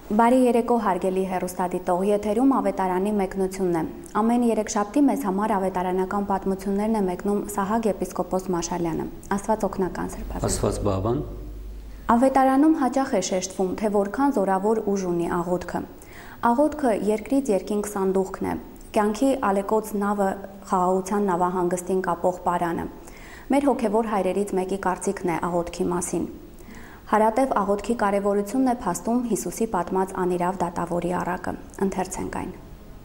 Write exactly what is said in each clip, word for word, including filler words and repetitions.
Բարի երեկո հարգելի հեռուստադիտող, եթերում ավետարանի մեկնությունն է։ Ամեն երեքշաբթի մեզ համար ավետարանական պատմություններն է մեկնում Սահակ եպիսկոպոս Մաշալյանը։ Աստված օգնական Սրբազան։ Աստված բավան։ Ավետարանում հաճախ է շեշտվում, թե որքան զորավոր ուժ ունի աղոթքը։ Աղոթքը երկրից երկինք սանդուղքն է, կյանքի ալեկոծ նավը խաղաղության նավահանգստին կապող պարանը։ Մեր հոգևոր հայրերից մեկի կարծիքն է աղոթքի մասին։ Հարատև աղոթքի կարևորությունն է փաստում Հիսուսի պատմած անիրավ դատավորի առակը։ Ընթերցենք այն։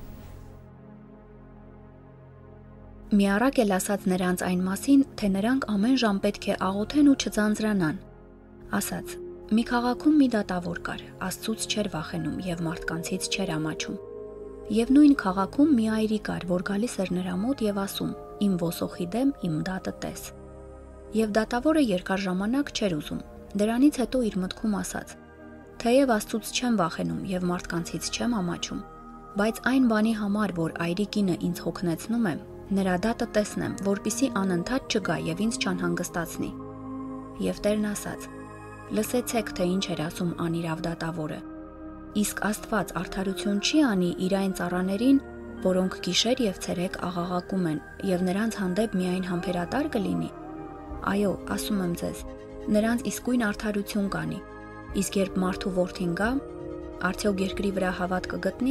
Մի առակ էլ ասաց նրանց այն մասին, թե նրանք ամեն ժամ պետք է աղոթեն ու չձանձրանան։ Ասաց. մի քաղաքում մի դատավոր կար, Աստծուց չէր վախենում եւ մարդկանցից չէր ամաչում։ Եվ նույն քաղաքում մի այրի կար, որ գալիս էր նրա մոտ եւ ասում. իմ ոսոխի դեմ իմ դատը տես։ Եվ դատավորը երկար ժամանակ չէր ուզում։ Դրանից հետո իր մտքում ասաց. թեև Աստծուց չեմ վախենում եւ մարդկանցից չեմ ամաչում, բայց այն բանի համար, որ այրի կինը ինձ հոգնեցնում է, նրա դատը տեսնեմ, որպիսի անընդհատ չգա եւ ինձ չանհանգստացնի։ Եվ Տերն ասաց. լսեցեք, թե ինչ էր ասում անիրավ դատավորը։ Իսկ Աստված արդարություն չի անի իր այն ծառաներին, որոնք գիշեր եւ ցերեկ աղաղակում են եւ նրանց հանդեպ միայն համբերատար կլինի։ Այո, ասում եմ ձեզ, նրանց իսկույն արդարություն կանի, իսկ երբ մարդու որդին գա, արդյոք երկրի վրա հավատ կգտնի։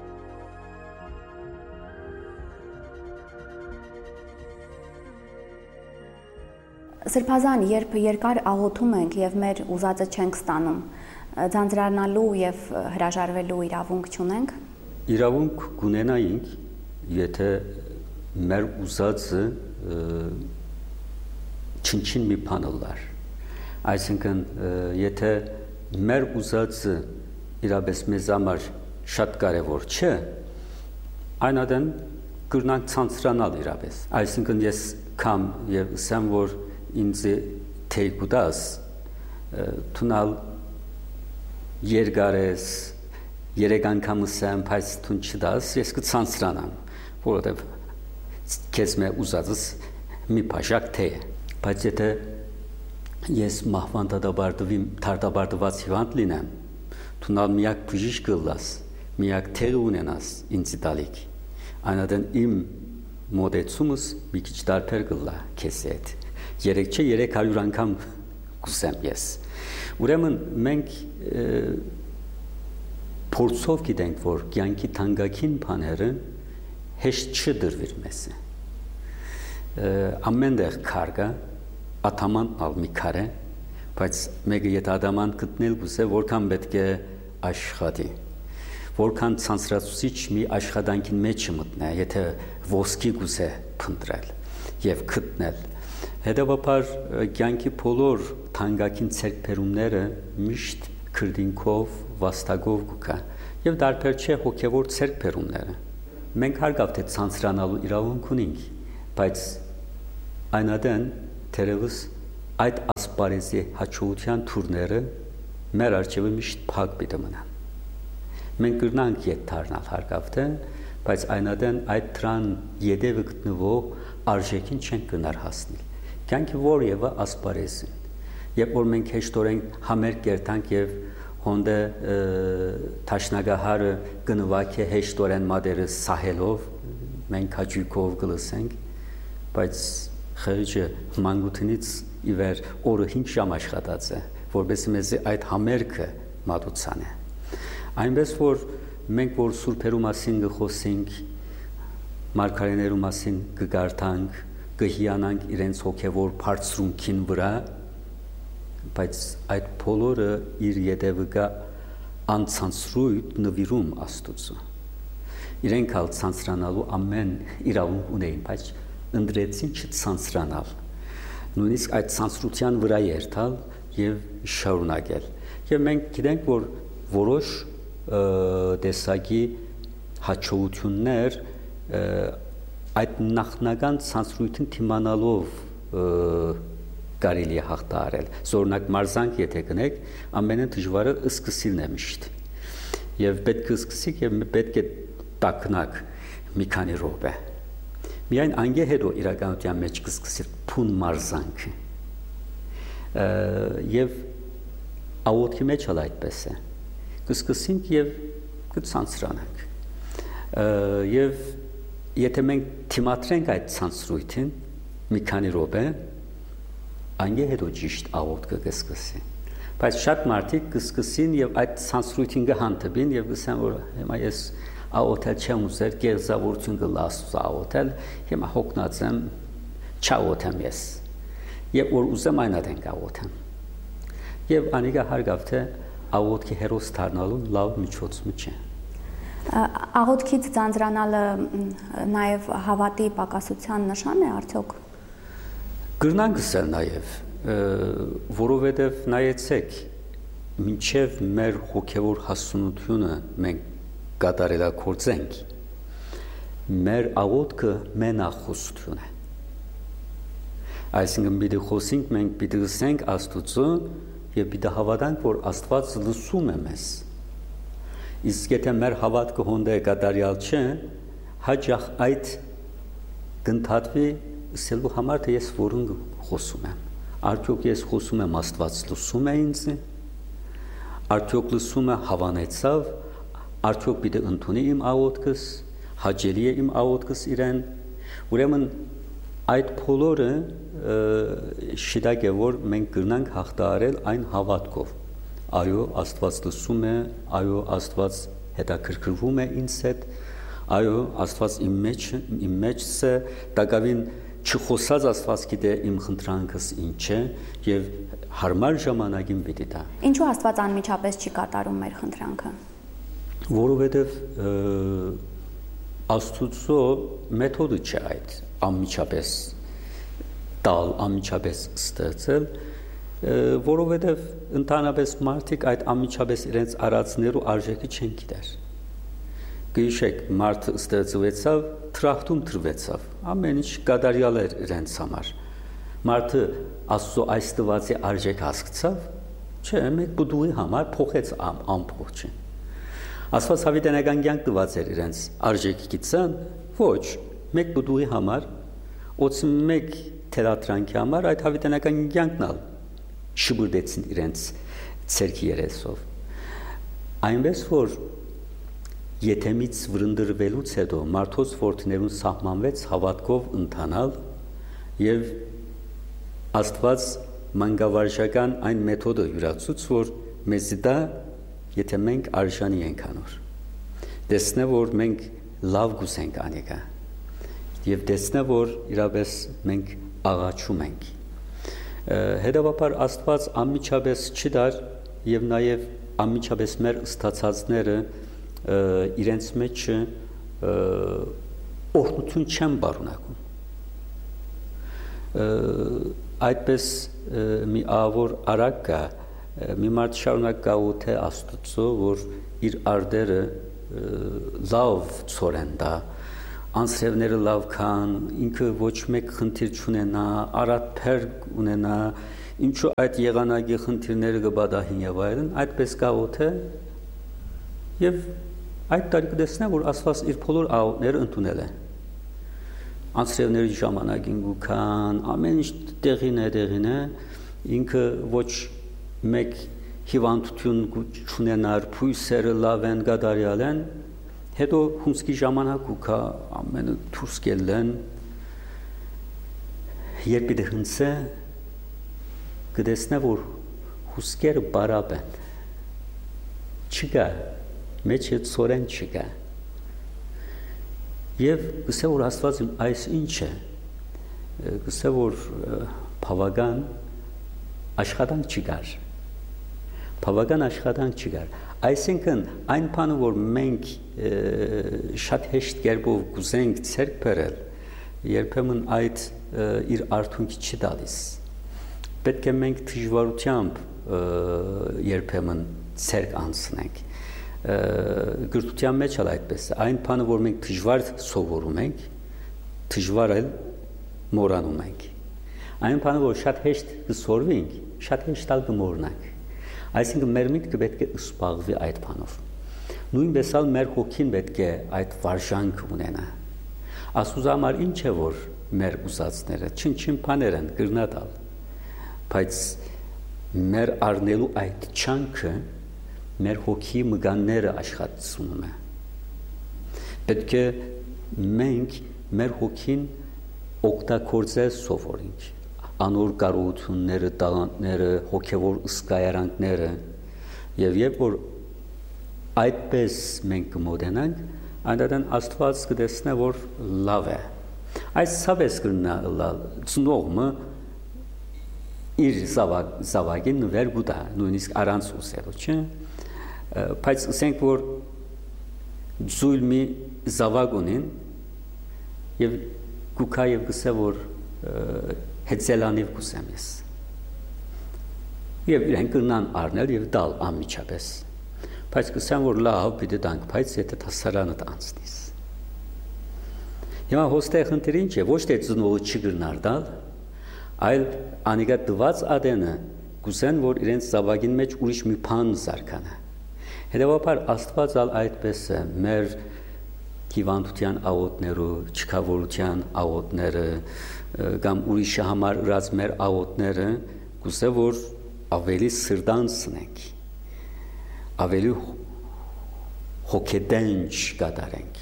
Սրբազան, երբ երկար աղոթում ենք եւ մեր ուզածը չենք ստանում, ձանձրանալու եւ հրաժարվելու իրավունք չունենք։ Իրավունք կունենայինք, եթե մեր ուզածը չնչին մի բան լար։ Այսինքն, եթե մեր ուզածը իրապես մեզ համար շատ կարևոր չէ, այնադեն կրնանք ցանցրանալ իրապես։ Այսինքն, ես կամ եւ ասեմ, որ ինձ թեյ կուտաս, թունալ երկարես, երեք անգամ ասեմ, բայց թուն չդաս, ես կցանցրանամ, որովհետեւ քեզ մե ուզածս մի փաշակ թեյ է։ Բայց եթե ես մահվան դատաբարտված հիվանդ լինեմ, թունալ միակ բժիշկ կլաս, միակ թեղ ունենաս ինձ տալիք, այնադեն իմ մոտեցումս մի քիչ տարբեր կլա քեզ հետ։ Երեք չէ, երեք հարյուր անգամ կուսեմ ես։ Ուրեմն մենք փորձով գիտենք, որ կյանքի թանկագին բաները հեշտ չդրվիր մեզ։ Ամենտեղ քար կա, ադամանտ մի քար է, բայց մեկը եթե ադամանտ գտնել գուցե որքան պետք է աշխատի, որքան ցանցրացուցիչ մի աշխատանքին մեջ մտնի, եթե ոսկի գուցե փնտրել եւ գտնել։ Հետևաբար կյանքի բոլոր թանկագին ցերկբերումները միշտ քրդինքով, վաստակով կգա եւ դարբեր չէ հոգեվոր ցերկբերումները։ Մենք հարգավ թե ցանցրանալու իրավունք ունենք, բայց այնադեն թերևս այդ ասպարեզի հաջողության թուրները մեր արջևը միշտ փակ պիտի մնան։ Մենք կրնանք ետ դառնալ հարգավ թե, բայց այնադեն այդ դրան յետևը գտնվող արժեքին չենք կնար հասնել։ Կյանքի որևէ ասպարեզին, երբ որ մենք հեշտորեն համեր կերտանք եւ հոնդը թաշնագահարը գնվակ է հեշտորեն մադերը սահելով, մենք հաճույքով գլսենք, բայց խղճը մանկությունից ի վեր օրը հինգ ժամ աշխատած է, որովհետեւ մեզ այդ համերգը մատուցան է։ Այնպես որ մենք որ սուրբերու մասին գխոսենք, մարգարեներու մասին կգարտանք, կհիանանք իրենց հոգևոր բարձրունքին վրա, բայց այդ բոլորը իր յետևը կա անցանցրույթ նվիրում Աստծո։ Իրենք ալ ցանցրանալու ամեն իրավունք ունեին, բայց ընդրեցին չցանցրանալ։ Նույնիսկ այդ ցանցրության վրա երթալ եւ շարունակել։ Եվ մենք գիտենք, որ որոշ տեսակի հաջողություններ այդ նախնական ցանցրույթին դիմանալով կարելի է հաղթահարել։ Զորնակ մարզանք եթե գնեք, ամենը դժվարը սկսիլն է միշտ։ Եվ պետք է սկսեք եւ պետք է տակնակ մի քանի րոպե։ Միայն անգե հետո իրականության մեջ կսկսի փուն մարզանքը։ Եվ աղոթքի մեջ էլ այդպես է։ կսկսենք եւ կցանցրանանք։ Եվ եթե մենք թիմատրենք այդ ցանցրույթին մի քանի րոպե, այնի հետո ճիշտ աղոթքը կսկսի։ Բայց շատ մարդիկ կսկսին եւ այդ ցանցրույթին կհանդիպին եւ կսեն, որ հիմա ես աղոթել չեմ ուզեր, գերզավորություն կլասուս աղոթել, հիմա հոգնած եմ, չաղոթեմ ես։ Եվ որ ուզեմ այն ադեն աղոթեմ։ Եվ անիկա հարգավ թե աղոթքի հերոս դառնալու լավ միջոցը չէ։ Աղոթքից ձանձրանալը նաև հավատի պակասության նշան է արդյոք։ Գրնան գսել նաև, որովհետև նայեցեք, մինչև մեր հոգևոր հասունությունը մենք կատարելագործենք, մեր աղոթքը մենախոսություն է։ Այսինքն պիտի խոսենք, մենք պիտի լսենք Աստծո եւ պիտի հավատանք, որ Աստված լսում է մեզ։ Իսկ եթե մեր հավատքը հոնդե կատարյալ չէ, հաճախ այդ կընդհատվի ասելու համար, թե ես որն խոսում եմ։ Արդյոք ես խոսում եմ Աստված լսում է ինձ, արդյոք լսում է հավանեցավ, արդյոք պիտի ընդունի իմ աղոթքս, հաճելի է իմ աղոթքս իրեն։ Ուրեմն այդ բոլորը շիտակ է, որ մենք կրնանք հաղթահարել այն հավատքով։ Այո, Աստված լսում է, այո, Աստված հետաքրքրվում է ինձ հետ, այո, Աստված իմ մեջ, իմ մեջս է, տակավին չխոսած Աստված գիտե իմ խնդրանքս ինչ է եւ հարմար ժամանակին պիտի տա։ Ինչու Աստված անմիջապես չի կատարում մեր խնդրանքը։ Որովհետեւ Աստծո մեթոդը չէ այդ անմիջապես տալ, անմիջապես ստեղծել, որովհետև ընդհանրապես մարդիկ այդ անմիջապես իրենց արածներու արժեքը չեն գիտեր։ Գիշեք մարդը ստեղծվեցավ, թրախտում թրվեցավ, ամեն ինչ կատարյալ էր իրենց համար։ Մարդը Աստծո այս տվածի արժեք հասկացավ, չէ, մեկ բուդուի համար փոխեց ամբողջը։ Աստված հավիտենական կյանք տված էր իրենց արժեքի գիտсан, ոչ, մեկ բուդուի համար, օծի մեկ թերատրանքի համար այդ հավիտենական կյանքն ալ շբրդեցին իրենց ցերքի երեսով։ Այնպես որ Եթեմից վրընդրվելուց հետո մարդոց որդիներուն սահմանվեց հավատքով ընթանալ եւ Աստված մանկավարժական այն մեթոդը յուրացուց, որ մեզ դա եթե մենք արժանի ենք անոր։ Տեսնե որ մենք լավ գուսենք անիկա եւ տեսնե որ իրապես մենք աղաչում ենք։ Հետևաբար Աստված անմիջապես չի դար եւ նաեւ անմիջապես մեր ստացածները իրենց մեջ օրհնություն չեն բարունակում։ Այդպես մի ավոր արակ կա, մի մարդ շարունակ գաղութ է Աստծո, որ իր արդերը լավ ծորեն դա, անձրևները լավ կան, ինքը ոչ մեկ խնդիր չունենա, արատ փերկ ունենա, ինչու այդ եղանակի խնդիրները կբադահին եւ այլն, այդպես գաղութ է եւ այդ տարի կտեսնե, որ Աստված իր բոլոր աղոթները ընդունել է։ Անձրևների ժամանակին գուքան, ամեն ինչ տեղին է, տեղին է, ինքը ոչ մեկ հիվանդություն չունենար, փույսերը լավ են, կատարյալ են, հետո հունցքի ժամանակ ուքա ամենը դուրս գելեն, երբ իդե հնցե, կտեսնե, որ հուսկերը բարապ են, չկա, մեջը ծորեն չկա։ Եվ գսե որ Աստված այս ինչ է, գսե որ բավական աշխատանք չկար, բավական աշխատանք չկար։ Այսինքն այն բանը, որ մենք շատ հեշտ կերպով գուզենք ցերկ բերել, երբեմն այդ իր արդյունքի չի տալիս։ Պետք է մենք դժվարությամբ երբեմն ցերկ անցնենք։ Գրթության մեջ էլ այդպես է, այն բանը, որ մենք դժվար սովորում ենք, դժվար էլ մոռանում ենք։ Այն բանը, որ շատ հեշտ կսորվենք, շատ հեշտ ալ կմոռանանք։ Այսինքն մեր միտքը պետք է զբաղվի այդ բանով։ Նույնպես ալ մեր հոգին պետք է այդ վարժանք ունենա։ Աստծո համար ինչ է որ մեր ուզածները, չնչին բաներ են գրնատալ, բայց մեր առնելու այդ չանքը մեր հոգի մգանները աշխատում է։ Պետք է մենք մեր հոգին օգտագործել սովորենք, անոր կարողությունները, տաղանդները, հոգևոր ըսկայարանքները, եւ երբ որ այդպես մենք կմոտենանք, այնտեղ Աստված կտեսնի, որ լավ է։ Այս ցավես կնա լալ ծնողը իր զավակ զավակին նվեր գուտա, նույնիսկ առանց ուսելու, չէ՞։ Բայց ասենք որ զույլ մի զավակ ունին եւ գուքա եւ գսե որ հեծելանիվ գուսեմ ես։ Եվ իրենք կնան առնել եւ դալ անմիջապես։ Բայց կսեմ որ լավ պիտի տանք, բայց եթե հասարանը անցնես։ Հիմա հոստեղ ընտրին չէ, ոչ թե ծնողը չգրնար դալ, այլ անիկա դված ադենը գուսեն որ իրենց զավակին մեջ ուրիշ մի բան զարգանա։ Հետևաբար Աստված ալ այդպես է մեր հիվանդության աղոթներու, չքավորության աղոթները կամ ուրիշի համար ըրած մեր աղոթները գուսե որ ավելի սրտանցնենք, ավելի հոգեդենչ կատարենք,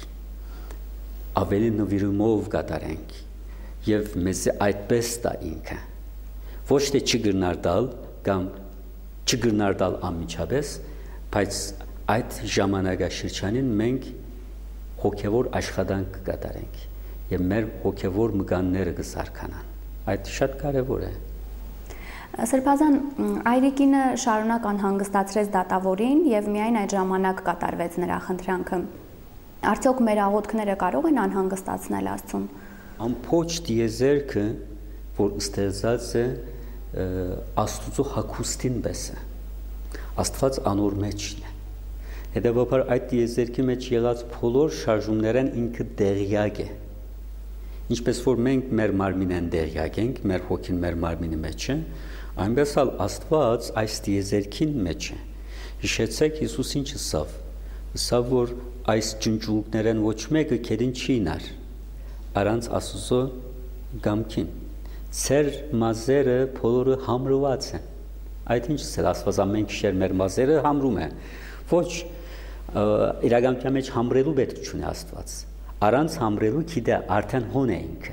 ավելի նվիրումով կատարենք եւ մեզ այդպես տա ինքը ոչ թե չգրնար տալ կամ չգրնար տալ անմիջապես, բայց այդ ժամանակաշրջանին մենք հոգևոր աշխատանք կատարենք եւ մեր հոգևոր մգանները կզարգանան։ Այդ շատ կարեւոր է։ Սրբազան Այրիկինը շարունակ անհանգստացրեց դատավորին եւ միայն այդ ժամանակ կատարվեց նրա խնդրանքը։ Արդյոք մեր աղոթքները կարող են անհանգստացնել Աստծուն։ Ամբողջ դիեզերքը, որ ստեղծած է Աստծո հագուստին պես է։ Աստված անոր մեջն է։ Հետևաբար այդ դիեզերքի մեջ եղած բոլոր շարժումներն ինքը դեղյակ է։ Ինչպես որ մենք մեր մարմինեն դեղյակ ենք, մեր հոգին մեր մարմինի մեջ է, այնպես էլ Աստված այս դիեզերքին մեջ է։ Հիշեցեք Հիսուս ինչ ասավ։ Ասավ որ այս ջնջուկներն ոչ մեկը քեդին չի նար, առանց Աստծո գամքին։ Ձեր մազերը բոլորը համրված են։ Այդ ինչ է Աստված ամեն քիշեր մեր մազերը համրում է։ Ոչ իրականության մեջ համրելու պետք չունի Աստված։ Առանց համրելու գիտե արդեն հոն է ինքը։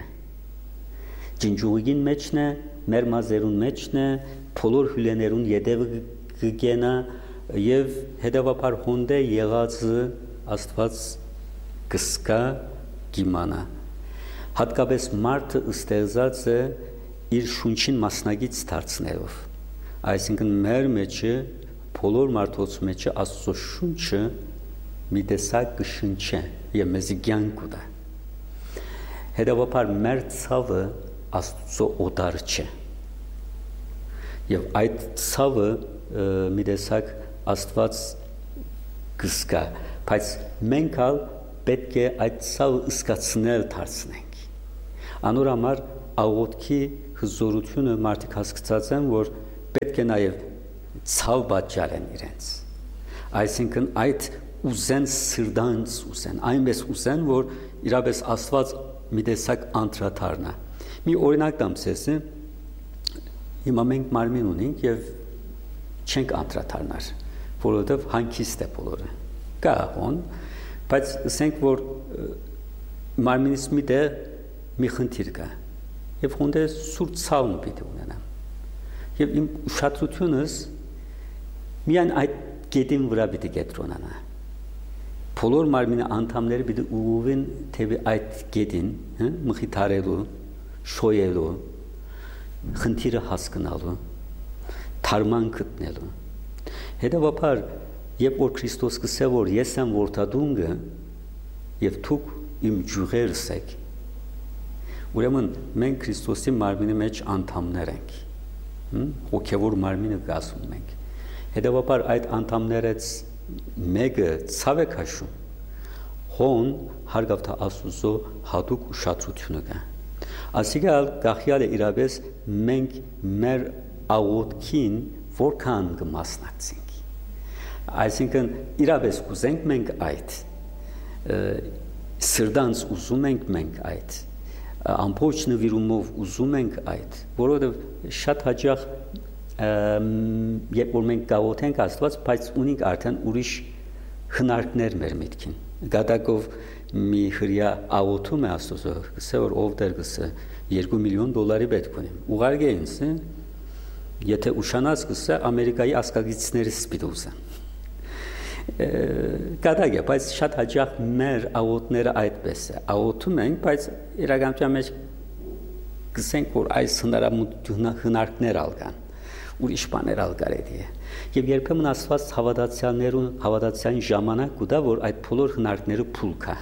Ջնջուղին մեջն է, մեր մազերուն մեջն է, բոլոր հյուլեներուն յետևը կգենա եւ հետեւաբար հոնդե եղածը Աստված կսկա գիմանա։ Հատկապես մարդը ստեղծած է իր շունչին մասնագից դարձնելով։ Այսինքն մեր մեջը բոլոր մարդոց մեջը Աստծո շունչը մի տեսակ կշնչե եւ մեզի կյանք ուտա։ Հետևաբար մեր ցավը Աստծո օտար չէ։ Եվ այդ ցավը մի տեսակ Աստված կսկա, բայց մենք ալ պետք է այդ ցավը ըսկացնել դարձնենք։ Անոր համար աղոթքի հզորությունը մարդիկ հասկացած են, որ պետք է նաեւ ցավ պատճառեն իրենց։ Այսինքն այդ ուզեն սրտանց ուզեն, այնպես ուզեն, որ իրապես Աստված մի տեսակ անդրադառնա։ Մի օրինակ տամ ցես, հիմա մենք մարմին ունենք եւ չենք անդրադառնար, որովհետեւ հանգիստ է բոլորը։ Կա հոն, բայց ասենք որ մարմինից մի դե մի խնդիր կա եւ հոնդե սուրբ ցավն պիտի ունենամ։ Եվ իմ ուշադրությունս միայն այդ գետին վրա պիտի կենտրոնանա։ Բոլոր մարմինի անդամները պիտի ուղղվեն թեպի այդ գետին, մխիթարելու, շոյելու, խնդիրը հասկանալու, թարման գտնելու։ Հետևաբար, երբ որ Քրիստոս կսե որ ես եմ որդադունգը եւ դուք իմ ջուղերս եք, ուրեմն մենք Քրիստոսի մարմինի մեջ անդամներ ենք, հոգևոր մարմինը գասում ենք։ Հետևաբար այդ անդամներից մեկը ցավ է քաշում, հոն հարգավ թե Աստծո հատուկ ուշադրությունը կա։ Ասիկալ գախյալ է իրապես մենք մեր աղոթքին որքան կմասնակցենք։ Այսինքն իրապես կուզենք մենք այդ, սրտանց ուզում ենք մենք այդ, ամբողջ նվիրումով ուզում ենք այդ, որովհետև շատ հաճախ երբ որ մենք գաղութենք Աստված, բայց ունենք արդեն ուրիշ հնարքներ մեր միտքին։ Գադակով մի հրյա աղոթում է Աստծո, գսե որ ով դեր գսե երկու միլիոն դոլարի պետք ունեմ։ Ուղարկե ինձ, եթե ուշանաց գսե Ամերիկայի ասկագիցներից պիտի ուզեմ։ Գադակ է, բայց շատ հաճախ մեր աղոթները այդպես է։ Աղոթում ենք, բայց իրականության մեջ գսենք որ այս հնարքներ ալկան, ուրիշ բաներ ալ կարելի է։ Եվ երբեմն Աստված հավատացյալներուն հավատացյալին ժամանակ կուտա, որ այդ բոլոր հնարքները փուլ կա։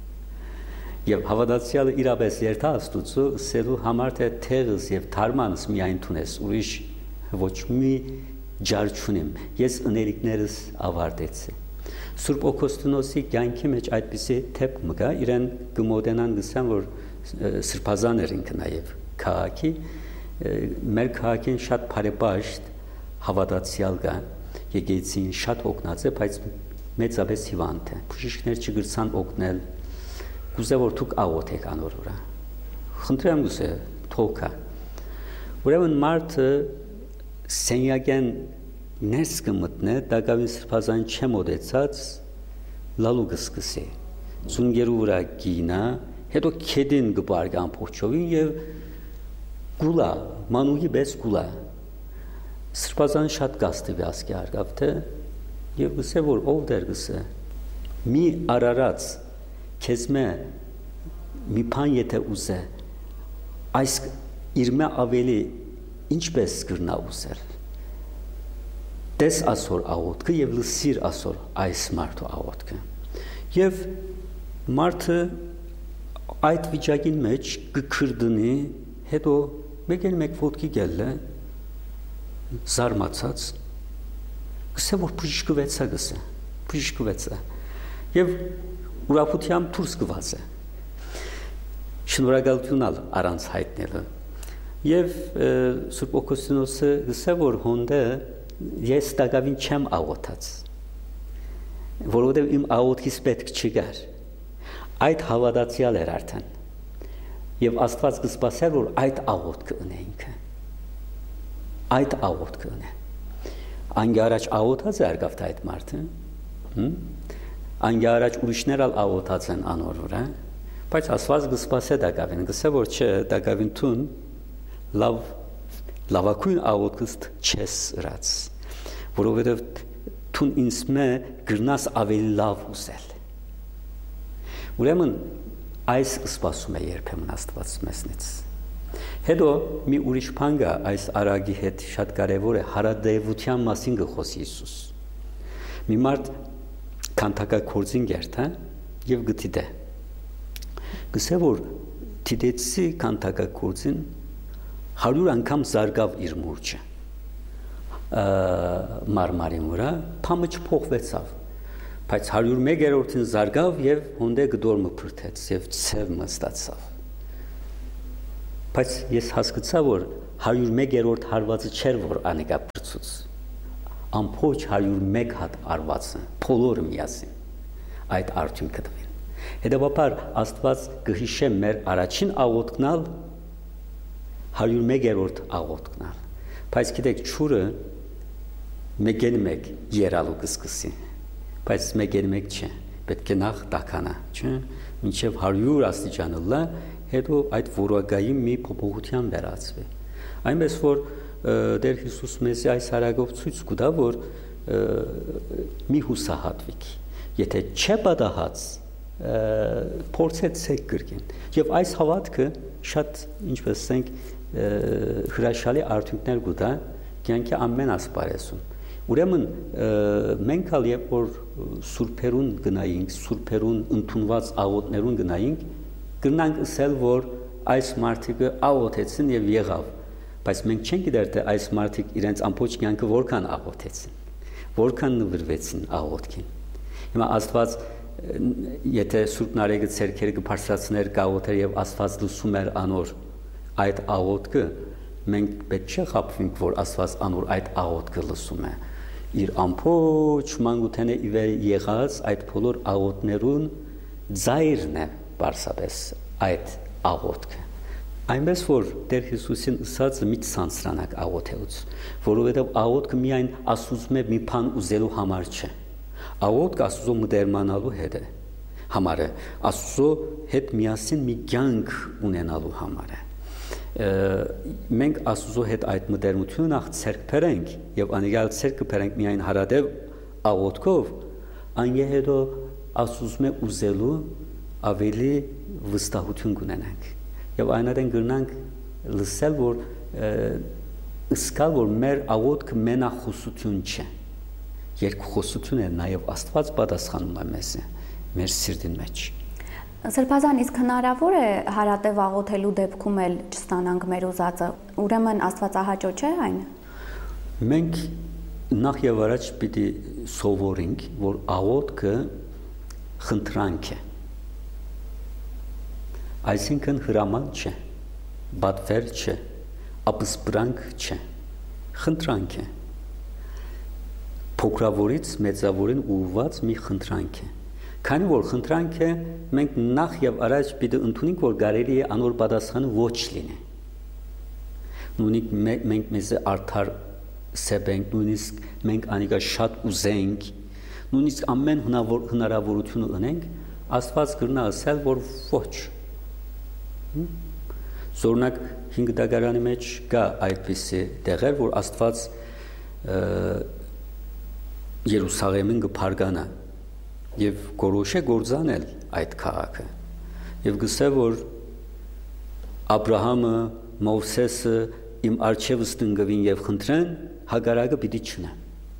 Եվ հավատացյալը իրապես երթա Աստծո սելու համար թե թեղս եւ թարմանս միայն թունես, ուրիշ ոչ մի ջար չունեմ։ Ես ընելիքներս ավարտեցի։ Սուրբ Օգոստինոսի կյանքի մեջ այդպիսի թեփ մգա, իրեն գմոդենան գսան, որ սրբազան էր ինքը նաև քաղաքի, մեր քաղաքին շատ բարեպաշտ հավատացյալ կա, եկեղեցին շատ օգնած է, բայց մեծապես հիվանդ է։ Բժիշկներ չգրցան օգնել, գուզե որ դուք աղոթեք անոր վրա։ Խնդրեմ գուզե թոքա։ Ուրեմն մարդը սենյակեն ներս կմտնե, դակավին սրբազան չմոտեցած լալու կսկսի։ Զունգերու վրա գինա, հետո քեդին գբարգ ամբողջովին եւ գուլա, մանուհի պես գուլա։ Սրբազան շատ գաստիվ ասկի արգավ թե եւ գսե որ ով դեր գսե մի արարած քեզ մե մի բան եթե ուզե այս իր մե ավելի ինչպես կրնա ուզել դես ասոր աղոթքը եւ լսիր ասոր այս մարդու աղոթքը եւ մարդը այդ վիճակին մեջ կքրդնի հետո մեկեն մեկ ոտքի գելը զարմացած գսե որ բժշկվեցա գսե բժշկվեցա եւ ուրախությամբ դուրս գված է շնորհակալություն առանց հայտնելը եւ Սուրբ Օգոստինոսը գսե որ հոնդը ես դակավին չեմ աղոթած որովհետեւ իմ աղոթքից պետք չգար այդ հավատացյալ էր արդեն եւ Աստված կսպասեր որ այդ աղոթքը ունե ինքը այդ աղոթքը ունե անգի առաջ աղոթած է արգավտ այդ մարդը անգի առաջ ուրիշներ ալ աղոթած են անոր վրա բայց Աստված կսպասե դակավին գսե որ չէ դակավին տուն լավ լավակույն աղոթքս չես ըրած որովհետեւ տուն ինձ մե գրնաս ավելի լավ ուզել ուրեմն այս սպասում է երբեմն Աստված մեզնից հետո մի ուրիշ բան կա այս արագի հետ շատ կարևոր է հարադեվության մասին գխոսի Հիսուս մի մարդ քանթակագործին գերտ հա եւ գտիդե գսե որ դիտեցի քանթակագործին հարյուր անգամ զարգավ իր մուրճը մարմարի վրա փամը չփոխվեցավ բայց հարյուր մեկերորդին զարգավ եւ հոնդե գդորմը փրթեց եւ ցևը ստացավ բայց ես հասկացա որ հարյուր մեկերորդ հարվածը չէր որ անիկա բրծուց ամփոփ հարյուր մեկ հատ արվածը բոլորը միասին այդ արդյունքը տվին հետեւաբար Աստված կհիշե մեր առաջին աղոթքնալ հարյուր մեկերորդ աղոթքնալ բայց գիտեք ճուրը մեկեն մեկ երալու կսկսի բայց մեկեն մեկ չէ պետք է նախ տականա չէ մինչև հարյուր աստիճանը լա հետո այդ որակայի մի փոփոխության վերածվի այնպես որ Տեր Հիսուս մեզ այս հարագով ցույց կտա որ մի հուսահատվիկ եթե չէ պատահած փորձեցեք կրկին եւ այս հավատքը շատ ինչպես ասենք հրաշալի արդյունքներ կտա կյանքի ամեն ասպարեզում ուրեմն մենք ալ երբ որ սուրբերուն գնայինք սուրբերուն ընդունված աղոթներուն գնայինք կնանք ասել որ այս մարդիկը աղոթեցին եւ եղավ բայց մենք չենք գիտեր թե այս մարդիկ իրենց ամբողջ կյանքը որքան աղոթեցին որքան նվիրվեցին աղոթքին հիմա Աստված եթե Սուրբ Նարեկը ցերքերը կբարձրացներ գաղոթեր եւ Աստված լսում էր անոր այդ աղոթքը մենք պետք չէ խափվենք որ Աստված անոր այդ աղոթքը լսում է իր ամբողջ մանկութենը իվեր եղած այդ բոլոր աղոթներուն ծայրն է բարսապես այդ աղոթքը Այնպես որ Տեր Հիսուսին ասածը մի ցանցրանակ աղոթելուց, որովհետև աղոթքը միայն Աստծո մի բան ուզելու համար չէ։ Աղոթքը Աստծո մտերմանալու հետ է, համար է, Աստծո հետ միասին մի կյանք ունենալու համար է։ Մենք Աստծո հետ այդ մտերմությունը նախ ցերկ բերենք եւ անիրալ ցերկը բերենք միայն հարադեւ աղոթքով, այն հետո Աստծո ուզելու ավելի վստահություն կունենանք։ Եվ այնադեն գրնանք լսել, որ ըսկալ, որ մեր աղոթքը մենախոսություն չէ, երկխոսություն է, նաև Աստված պատասխանում է մեզ, մեր սիրտին մեջ։ Սրբազան, իսկ հնարավոր է հարատև աղոթելու դեպքում էլ չստանանք մեր ուզածը, ուրեմն Աստվածահաճո չէ այն։ Մենք նախ եւ առաջ պիտի սովորենք, որ աղոթքը խնդրանք է։ Այսինքն հրաման չէ, բատվեր չէ, ապսպրանք չէ, խնդրանք է։ Փոքրավորից մեծավորին ուղղված մի խնդրանք է։ Քանի որ խնդրանք է, մենք նախ եւ առաջ պիտի ընդունենք, որ կարելի է անոր պատասխանը ոչ լինի։ Նույնիսկ մենք մեզ արդար սեբենք, նույնիսկ մենք անիկա շատ ուզենք, նույնիսկ ամեն հնարավորություն ունենք, Աստված կգնա ասել, որ ոչ։ Զորնակ հինգ դագարանի մեջ կա այդպիսի տեղեր, որ Աստված Երուսաղեմին կփարգանա եւ գորոշե գործանել այդ քաղաքը եւ գսե որ Աբրահամը, Մովսեսը իմ արջևս տնկվին եւ խնդրեն, հագարակը պիտի չնա։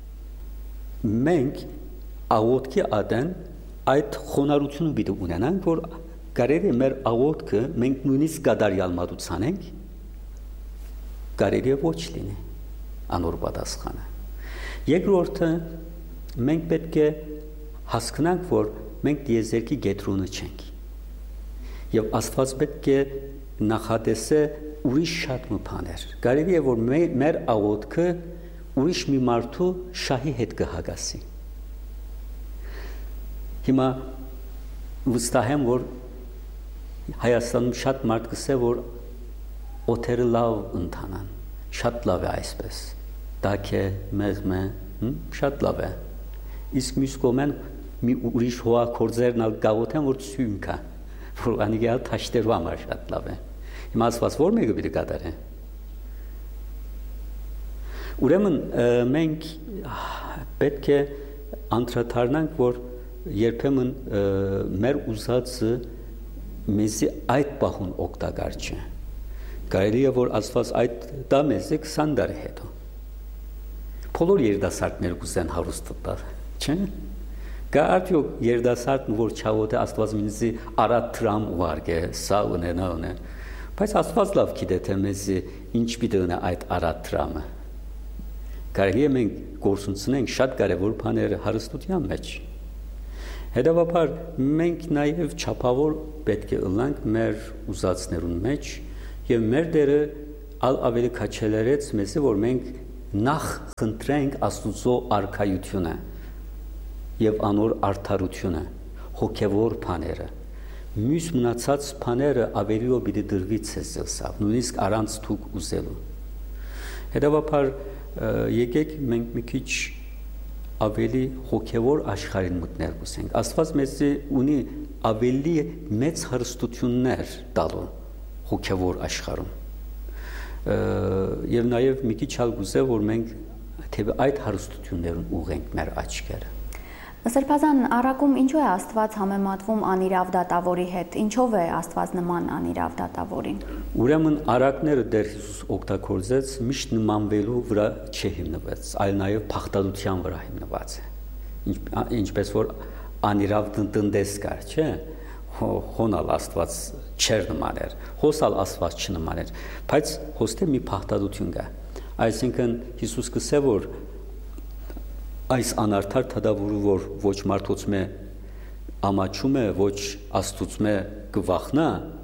Մենք աղոթքի ադեն այդ խոնարհությունը պիտի ունենանք, որ կարելի է մեր աղոթքը մենք նույնիսկ կատարյալ մատուցանենք, կարելի է ոչ լինի անոր պատասխանը։ Երկրորդը մենք պետք է հասկանանք, որ մենք դիեզերքի գետրոնը չենք։ Եվ Աստված պետք է նախատեսե ուրիշ շատ բաներ։ Կարելի է որ մեր աղոթքը ուրիշ մի մարդու շահի հետ կհագասի։ Հիմա վստահ եմ, որ Հայաստանում շատ մարդ կսե, որ օթերը լավ ընթանան, շատ լավ է այսպես, դակ է, մեղմ է, շատ լավ է, իսկ մյուս կողմեն մի ուրիշ հողակորձերն ալ գաղոթեն, որ ցույմ կա, որ անիգալ թաշտերու համար շատ լավ է, հիմա ասված որ մեկը պիտի կատարե։ Ուրեմն մենք պետք է անդրադառնանք, որ երբեմն մեր ուզածը մեզի այդ պահուն օգտակար չէ։ Կարելի է որ Աստված այդ դա մեզ է քսան տարի հետո։ Բոլոր երիտասարդները կուզեն հարուստ տալ, չէ՞։ Կա արդյոք երիտասարդն, որ չաղոթե Աստված ինձի արատ տրամ ուղարկե, սա ունենա ունե։ Բայց Աստված լավ գիտե թե մեզի ինչ պիտի ունե այդ արատ տրամը։ Կարելի է մենք գործունեենք շատ կարևոր բաներ հարստության մեջ։ Հետևաբար մենք նաև չափավոր պետք է ըլլանք մեր ուզածներուն մեջ եւ մեր դերը ալ ավելի քաչելերեց մեզի, որ մենք նախ խնդրենք Աստծո արքայությունը եւ անոր արդարությունը, հոգեվոր բաները։ Մյուս մնացած բաները ավելիով պիտի դրվի ցեսսավ, նույնիսկ առանց թուք ուզելու։ Հետևաբար եկեք մենք մի քիչ ավելի հոգևոր աշխարհին մտնել կուսենք։ Աստված մեզի ունի ավելի մեծ հարստություններ տալու հոգևոր աշխարհում։ Եվ նաև մի քիչ ալ գուզե, որ մենք թեպի այդ հարստություններուն ուղենք մեր աչքերը։ Սրբազան, առակում ինչու է Աստված համեմատվում անիրավ դատավորի հետ, ինչով է Աստված նման անիրավ դատավորին։ Ուրեմն առակները Տեր Հիսուս օգտագործեց միշտ նմանվելու վրա չի հիմնված, այլ նաև փախտadության վրա հիմնված է։ Ինչպես որ անիրավ տնտես կար, չէ՞, հոնալ Աստված չեր նման էր, հոսալ Աստված չնման էր, բայց հոստե մի փախտadություն կա։ Այսինքն Հիսուս կսե որ այս անարդար թադավորը, որ ոչ մարդոց մե ամաչում է, ոչ Աստուծո մե կվախնա,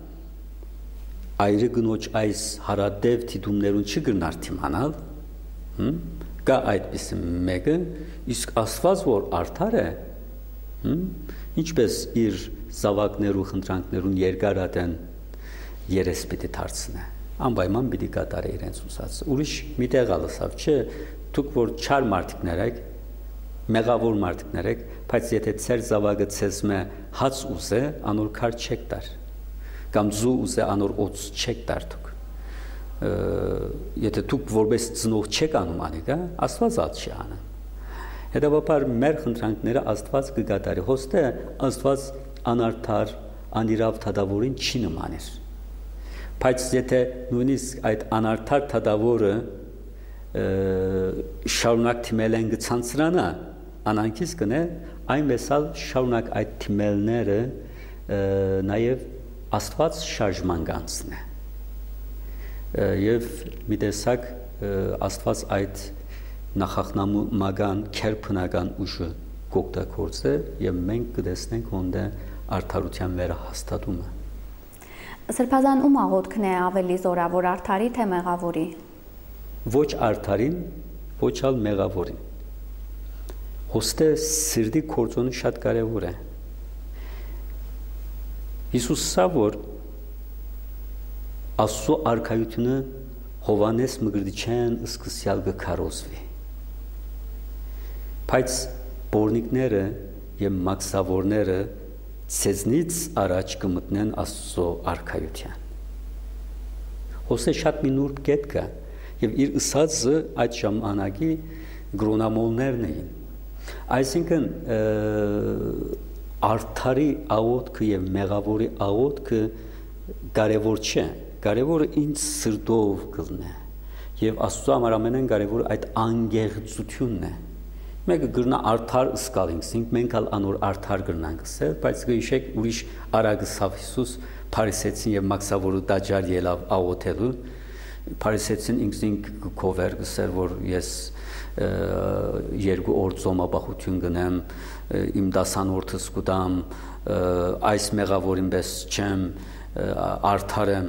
այրը գնոջ այս հարադև թիդումներուն չգրնար թիմանալ, կա այդպիսի մեկը, իսկ Աստված, որ արդար է, ինչպես իր զավակներու խնդրանքներուն երկար ատեն երես պիտի դարձնե անպայման պիտի կատարե իրենց ուզածը ուրիշ մի տեղ ալսավ չէ դուք որ չար մարդիկներ եք մեղավոր մարդիկներ եք բայց եթե ծեր զավակը ցեզ մե հաց ուզե անոր քար չեք տար կամ զու ուզե անոր օծ չեք տար դուք եթե դուք որպես ծնող չեք անում անիկա Աստված ած չի անում հետաբար մեր խնդրանքները Աստված կգատարի հոստե Աստված անարդար անիրավ թադավորին չի նմաներ բայց եթե նույնիսկ այդ անարդար թադավորը շարունակ թիմել են գցանցրանա անանքից կնե այնպեսալ շարունակ այդ թիմելները նաև Աստված շարժման գանցն է եւ մի տեսակ Աստված այդ նախախնամական քերփնական ուժը կօգտագործե եւ մենք կտեսնենք ոնտե արդարության վերահաստատումը Սրբազան ում աղոթքն է ավելի զորավոր արդարի թե մեղավորի ոչ արդարին ոչ ալ մեղավորին հոստե սիրտի կորձոնը շատ կարևոր է Հիսուսը որ Աստծո արքայությունը Հովանես Մգրտիչյան սկսյալ գքարոզվի բայց բորնիկները եւ մաքսավորները ցեզնից առաջ կմտնեն Աստծո արքայության Հոսե շատ մի նուրբ կետ կա եւ իր ըսածը այդ ժամանակի գրոնամոլներն էին այսինքն արդարի աղոթքը եւ մեղավորի աղոթքը կարևոր չէ կարևորը ինձ սրտով կլնե եւ Աստծո համար ամենեն կարևորը այդ անգեղծությունն է մեկը գրնա արդար ըսկալինք մենք ալ անոր արդար գրնանք ասել բայց գիշեք ուրիշ արագսավ Հիսուս փարիսեցին եւ մաքսավորը դաջար ելավ աղոթելու փարիսեցին ինքնին կովեր գսել որ ես երկու օր ծոմապահություն գնեմ իմ դասանորդս կուտամ այս մեղավորին պես չեմ արդար եմ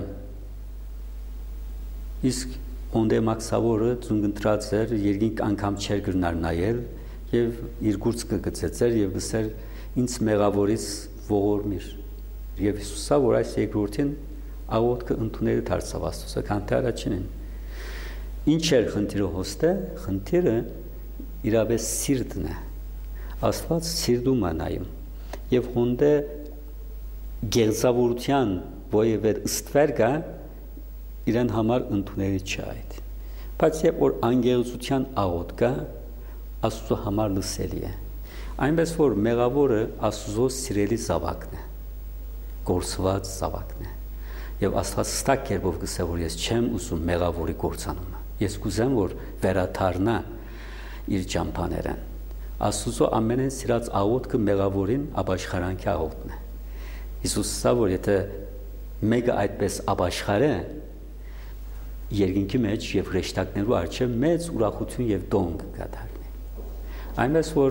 իսկ Ոնդե մաքսավորը ծունգընտրած էր երկինք անգամ չեր գրնար նայել եւ իր գուրծքը գծեցեր եւ գսեր ինձ մեղավորից ողորմիր եւ Հիսուսը որ այս երկրորդին աղոթքը ընդունել դարձավ Աստծո քան թե առաջինին ինչ էր խնդիրը հոստե խնդիրը իրավես սիրտն է Աստված սիրտում է նայում եւ հոնդե գեղձավորության ովևէ ըստվեր կա իրեն համար ընդունելի չէ այդ բայց երբ որ անգեղծության աղոթք կա Աստծո համար լսելի է այնպես որ մեղավորը Աստծո սիրելի զավակն է գործված զավակն է եւ Աստված ստակ կերպով գսե որ ես չեմ ուզում մեղավորի գործանումը ես կուզեմ որ վերաթարնա իր ճամփաներն Աստծո ամենեն սիրած աղոթքը մեղավորին ապաշխարանքի աղոթքն է Հիսուսը որ եթե մեկը այդպես ապաշխարե երկինքի մեջ եւ հրեշտակներու արչեւ մեծ ուրախություն եւ դոն կդառնի այնպես որ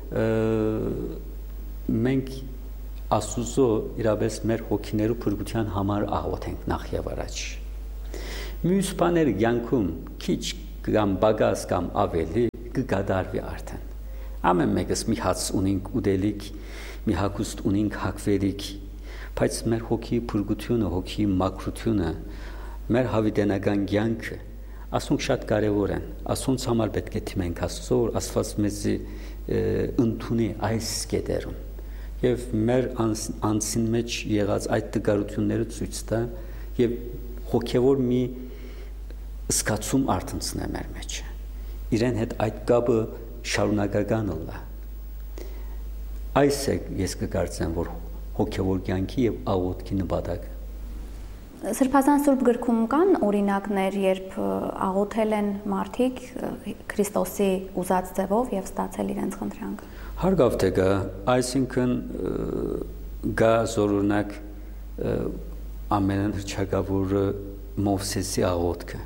մենք Աստծո իրապես մեր հոգիներու փրկության համար աղոթենք նախ եւ առաջ մյուս բաները յանքում քիչ կամ բագաս կամ ավելի կգադարվի արդեն ամեն մեկս մի հաց ունենք ուդելիք մի հագուստ ունենք հագվելիք բայց մեր հոգի փրկությունը հոգի մաքրությունը մեր հավիտենական կյանքը ասոնք շատ կարևոր են ասոնց համար պետք է թիմենք Աստծո Աստված մեզի ընդունի այս կետերում եւ մեր անձին մեջ եղած այդ տգարությունները ցույց տա եւ հոգեվոր մի սկացում արտնցնե մեր մեջ իրեն հետ այդ կապը շարունակական լա այս է ես կկարծեմ որ հոգեվոր կյանքի եւ աղոթքի նպատակը Սրբազան Սուրբ գրքում կան օրինակներ, երբ աղոթել են մարդիկ Քրիստոսի ուզած ձևով եւ ստացել իրենց խնդրանքը։ Հարգավ թե գա, այսինքն գա զորունակ ամենն հրճակավորը Մովսեսի աղոթքը։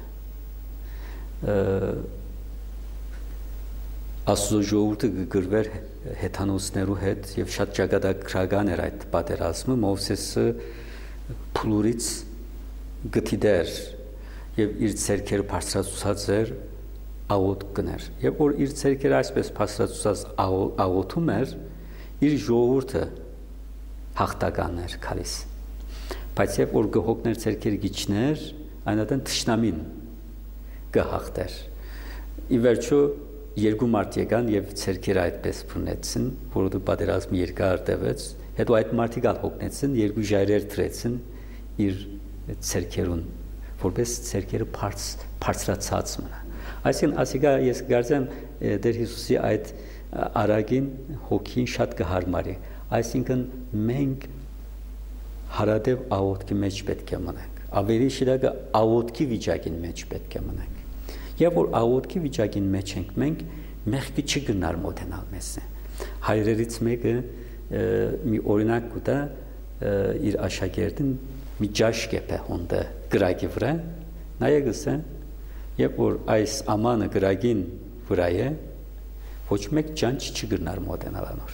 Աստծո ժողովուրդը գրվեր հեթանոսներու հետ եւ շատ ճակատագրական էր այդ պատերազմը Մովսեսը փլուրից գտիդեր եւ իր ցերկերը բարձրացած էր աղոթ կներ եւ որ իր ցերկերը այսպես բարձրացած աղոթում էր իր ժողովուրդը հաղթական էր քալիս բայց երբ որ գհոգներ ցերքեր գիչներ, այնատեն թշնամին գահախտեր։ Ի վերջո երկու մարդ եկան եւ ցերքերը այդպես փնեցին, որովհետեւ պատերազմը երկար տևեց, հետո այդ մարդիկ ալ հոգնեցին, երկու ժայռեր դրեցին իր ցերքերուն, որպես ցերքերը բարձ բարձրացած մնա։ Այսինքն ասիկա ես գարձեմ Տեր Հիսուսի այդ արագին հոգին շատ կհարմարի։ Այսինքն մենք հարադև աղոթքի մեջ պետք է մնանք։ Ավելի շիրակը աղոթքի վիճակին մեջ պետք է մնանք։ Եվ որ աղոթքի վիճակին մեջ ենք մենք, մեղքը չգնար մոտենալ մեզ։ Հայրերից մեկը մի օրինակ կտա իր աշակերտին մի ջաշ կեպ է հոնդը գրագի վրա, նայեք ասե, երբ որ այս ամանը գրագին վրա է, ոչ մեկ ջանչ չգնար մոտենալ անոր։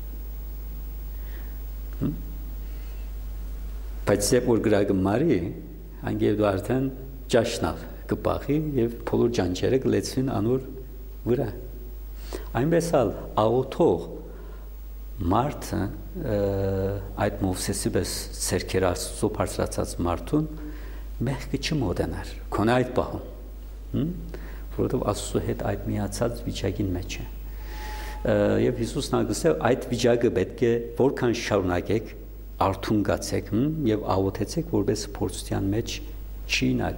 Բայց երբ որ գրագը մարի, անգև դու արդեն ջաշնալ կպախի և բոլոր ջանչերը կլեցվին անոր վրա։ Այնպես ալ աղոթող մարդը այդ Մովսեսի պես ցերքեր Աստծո բարձրացած մարդուն մեղքը չմոտենար, քոնե այդ պահում, որովհետև Աստծո հետ այդ միացած վիճակին մեջ է։ Եվ Հիսուսն անգսել այդ վիճակը պետք է որքան շարունակեք արթուն գացեք եւ աղոթեցեք, որպես փորձության մեջ չի նակ։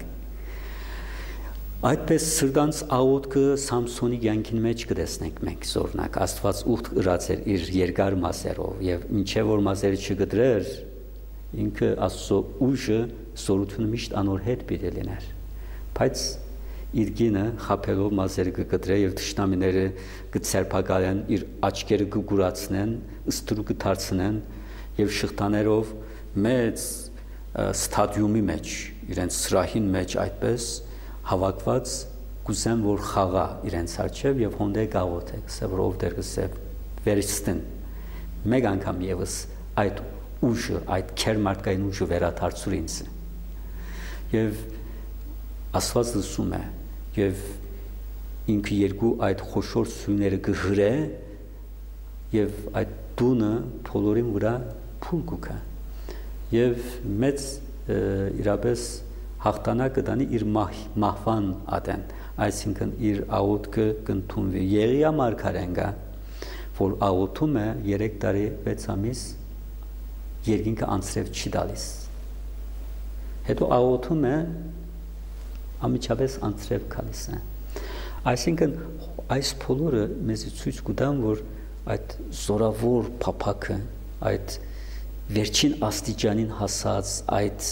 Այդպես սրտանց աղոթքը Սամսոնի կյանքին մեջ կտեսնենք մենք զորնակ։ Աստված ուխտ ըրած էր իր երկար մասերով եւ ինչեւ որ մասերը չգդրեր, ինքը Աստծո ուժը զորությունը միշտ անոր հետ պիտի լիներ։ Բայց իր գինը խափելով մասերը կգդրե եւ թշնամիները կցերպակալեն, իր աչքերը կգուրացնեն, ըստրու կդարձնեն եւ շղթաներով մեծ ստադիումի մեջ, իրենց սրահին մեջ այդպես հավաքված կուզեն որ խաղա իրենց արջև եւ հոնդե գաղոթե, սեվրով դեր գսեվ վերստեն։ Մեկ անգամ եւս այդ ուժը, այդ քերմարտկային ուժը վերադարձուր ինձ։ Եվ Աստված լսում է եւ ինքը երկու այդ խոշոր սույները կհրե եւ այդ տունը բոլորին վրա փուլ կուքա եւ մեծ իրապես հաղթանակ կտանի իր մահվան ատեն, այսինքն իր աղոթքը կընդունվի։ Եղիա մարգարեն գա, որ աղոթում է երեք տարի վեց ամիս երկինքը անցրև չի տալիս, հետո աղոթում է ամիջապես անցրև գալիս է։ Այսինքն այս բոլորը մեզ ցույց կտան, որ այդ զորավոր փափակը, այդ վերջին աստիճանին հասած այդ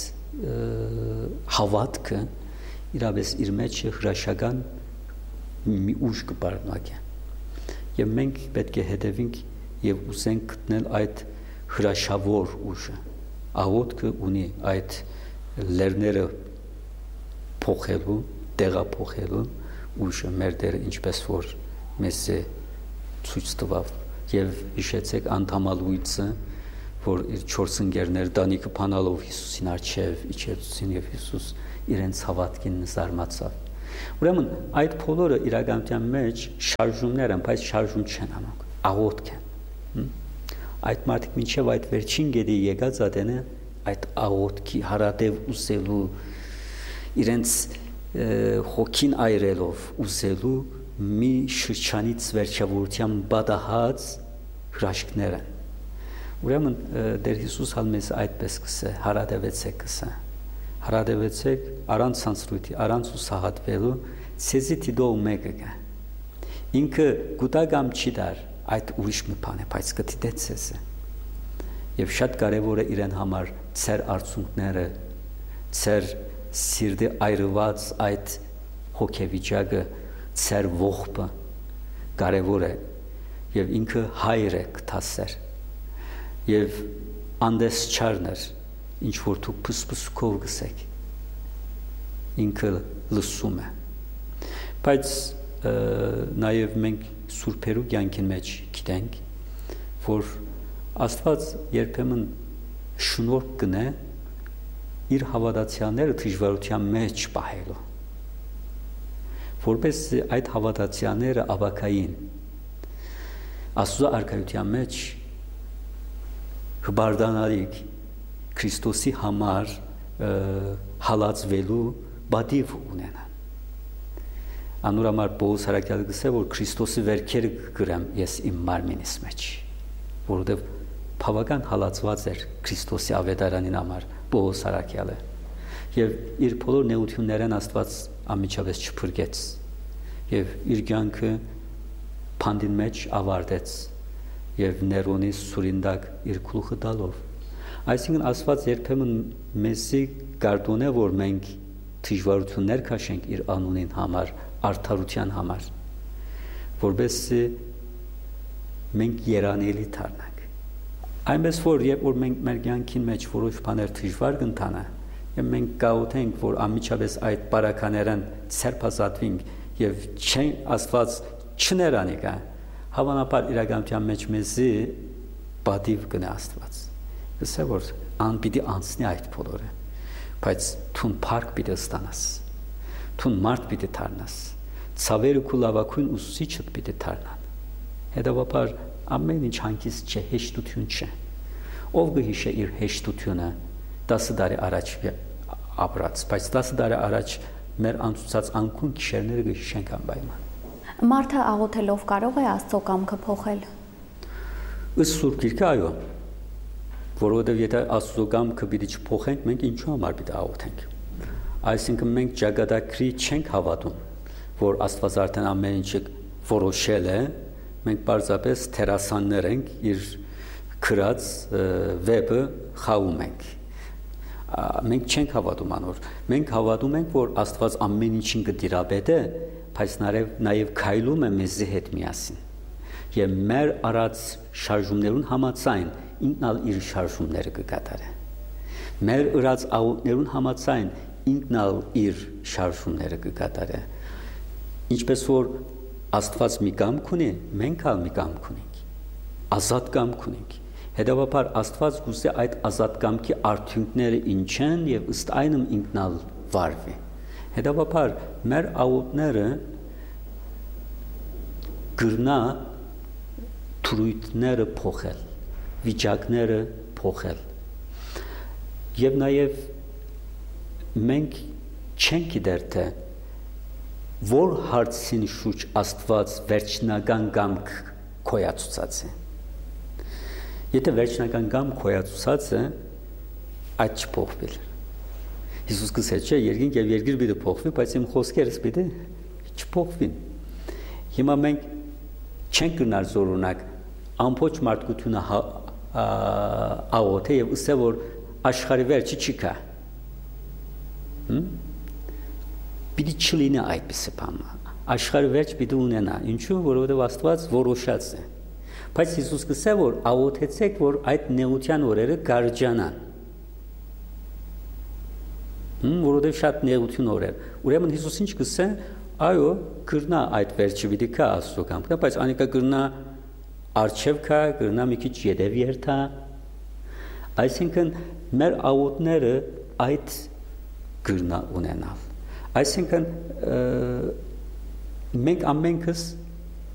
հավատքը իրապես իր մեջ հրաշական մի ուժ կբարնակ է։ Եվ մենք պետք է հետևենք եւ ուզենք գտնել այդ հրաշավոր ուժը։ Աղոթքը ունի այդ լերները փոխելու, տեղափոխելու ուժը մեր Տերը ինչպես որ մեզ է ցույց տվավ եւ հիշեցեք անդամալույցը, որ իր չորս ընկերներ դանիքը փանալով Հիսուսին առջև իջեցին եւ Հիսուս իրենց հավատքին զարմացավ։ Ուրեմն այդ բոլորը իրականության մեջ շարժումներ են, բայց շարժում չեն անում, աղոթք են։ Այդ մարդիկ մինչև այդ վերջին գետի եկած ադենը այդ աղոթքի հարատև ուզելու իրենց հոգին այրելով ուզելու մի շրջանից վերջավորության բադահած հրաշքներ են։ Ուրեմն Տեր Հիսուս հալ մեզ այդպես կսե, հարադևեցեք կսե, հարադևեցեք առանց ցանցրույթի, առանց ուսահատվելու, ցեզի տիդող մեկը կա։ Ինքը գուտագամ չի դար, այդ ուրիշ մի բան է, բայց կդիտե ցեզը։ Եվ շատ կարևոր է իրեն համար ցեր արցունքները, ցեր սիրտի այրված այդ հոգեվիճակը, ցեր ողբը կարևոր է եւ ինքը հայր է կթասեր եւ անդես չարներ ինչ որ դուք փսփսքով գսեք ինքը լսում է բայց նաեւ մենք սուրբերու կյանքին մեջ գիտենք որ Աստված երբեմն շնորհք կնե իր հավատացյալները դժվարության մեջ պահելու որպես այդ հավատացյալները ավակային Աստծո արքայության մեջ հբարդանալիք Քրիստոսի համար հալածվելու բադիվ ունենան։ Անոր համար Պողոս Հարակյալը գսե, որ Քրիստոսի վերքերը գրեմ ես իմ մարմինիս մեջ, որովհետև բավական հալածված էր Քրիստոսի ավետարանին համար Պողոս Հարակյալը, եւ իր բոլոր նեղություններն Աստված անմիջապես չփրկեց, եւ իր կյանքը փանդին մեջ ավարտեց, եւ Ներոնի սուրինդակ իր գլուխը տալով։ Այսինքն Աստված երբեմն մեզի գարդոն է, որ մենք դժվարություններ քաշենք իր անունին համար, արդարության համար, որովհետեւ մենք երանելի դառնանք։ Այնպես որ երբ որ մենք մեր կյանքին մեջ որոշ բաներ դժվար կընթանա, եւ մենք գաղութենք, որ անմիջապես այդ բարականերն ցերպազատվենք եւ չեն Աստված չներանի կա, հավանաբար իրականության մեջ մեզի բադիվ կնա Աստված։ Գսե որ ան պիտի անցնի այդ բոլորը, բայց թուն փառք պիտի ստանաս, թուն մարդ պիտի դառնաս, ցավերը քու լավակույն ուսուցիչդ պիտի դառնան։ Հետևաբար ամեն ինչ հանգիստ չէ, հեշտություն չէ։ Ով կհիշե իր հեշտությունը տասը տարի առաջ ապրած, բայց տասը տարի առաջ մեր անցուցած անկուն գիշերները կհիշենք անպայման։ Մարդը աղոթելով կարող է Աստծո կամքը փոխել։ Ըստ Սուրբ Գիրքի այո, որովհետև եթե Աստծո կամքը պիտի չփոխենք, մենք ինչու համար պիտի աղոթենք։ Այսինքն մենք ճակատագրի չենք հավատում, որ Աստված արդեն ամեն ինչը որոշել է, մենք պարզապես թերասաններ ենք, իր քրած վեպը խաղում ենք։ Մենք չենք հավատում անոր։ Մենք հավատում ենք, որ Աստված ամեն ինչին կդիրապետե, բայց նաև նաև քայլում է մեզի հետ միասին։ Եվ մեր արած շարժումներուն համաձայն ինքնալ իր շարժումները կկատարե։ Մեր ըրած աղոթներուն համաձայն ինքնալ իր շարժումները կկատարե։ Ինչպես որ Աստված մի կամք ունի, մենք ալ մի կամք ունենք, ազատ կամք ունենք։ Հետևաբար Աստված գուցե այդ ազատ կամքի արդյունքները ինչ են եւ ըստ այնմ ինքնալ վարվի։ Հետևաբար մեր աղոթները գրնա թրույթները փոխել, վիճակները փոխել։ Եվ նաև մենք չենք գիտեր թե որ հարցին շուրջ Աստված վերջնական կամք կոյացուցած է։ Եթե վերջնական կամք կոյացուցած է, այդ չփոխվի։ Հիսուս գսե չէ, երկինք եւ երկիր պիտի փոխվի, բայց իմ խոսքերս պիտի չփոխվին։ Հիմա մենք չենք գնալ զորունակ ամբողջ մարդկությունը աղոթե եւ ըսե որ աշխարհի վերջը չի կա։ Պիտի չլինի այդպիսի բան։ Աշխարհի վերջ պիտի ունենա, ինչու, որովհետեւ Աստված որոշած է։ Բայց Հիսուս գսե որ աղոթեցեք, որ այդ նեղության օրերը գարջանան։ Որովհետեւ շատ նեղություն օրեր։ Ուրեմն Հիսուս ինչ գսե, այո, գրնա այդ վերջը պիտի կա Աստծո կամքը, բայց անիկա գրնա արչև կա, գրնա մի քիչ յետև երթա։ Այսինքն մեր աղոթները այդ գրնա ունենալ։ Այսինքն մենք ամենքս